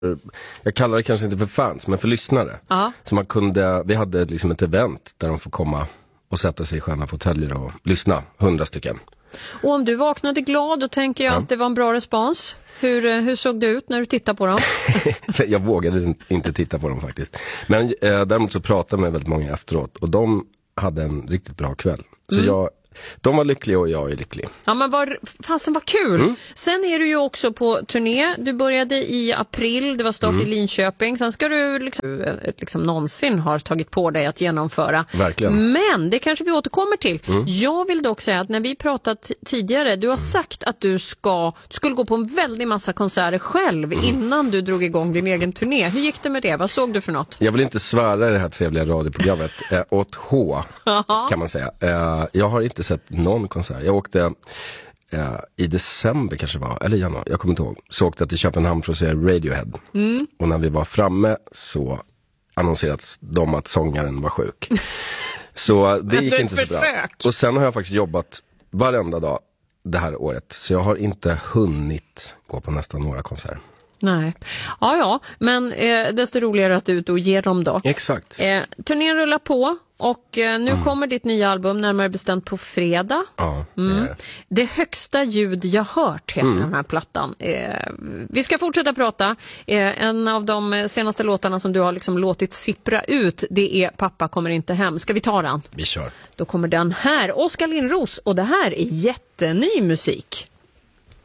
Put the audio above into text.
jag kallar det kanske inte för fans, men för lyssnare. Så vi hade liksom ett event där de får komma och sätta sig i sköna fåtöljer och lyssna, 100 stycken. Och om du vaknade glad, då tänker jag att det var en bra respons. Hur såg det ut när du tittade på dem? Jag vågade inte titta på dem faktiskt. Men däremot så pratade jag med väldigt många efteråt. Och de hade en riktigt bra kväll. Så de var lyckliga och jag är lycklig. Ja, men fasen var kul. Sen är du ju också på turné. Du började i april, det var start i Linköping. Sen ska du liksom någonsin har tagit på dig att genomföra. Verkligen. Men det kanske vi återkommer till. Jag vill dock säga att när vi pratat tidigare, du har sagt att du skulle gå på en väldig massa konserter själv innan du drog igång din egen turné. Hur gick det med det? Vad såg du för något? Jag vill inte svära i det här trevliga radioprogrammet åt H, kan man säga. Jag har inte sett någon konsert. Jag åkte i december kanske var, eller januari, jag kommer inte ihåg. Så åkte jag till Köpenhamn för att se Radiohead. Och när vi var framme så annonserades de att sångaren var sjuk. Så det gick inte så bra. Och sen har jag faktiskt jobbat varenda dag det här året. Så jag har inte hunnit gå på nästan några konserter. Nej. Ja, men desto roligare att du är ute och ger dem då. Exakt. Turnén rullar på och nu kommer ditt nya album, närmare bestämt på fredag. Ja, det är det. Det högsta ljud jag hört heter den här plattan. Vi ska fortsätta prata. En av de senaste låtarna som du har liksom låtit sippra ut, det är Pappa kommer inte hem. Ska vi ta den? Vi kör. Då kommer den här, Oskar Lindros, och det här är jätteny musik.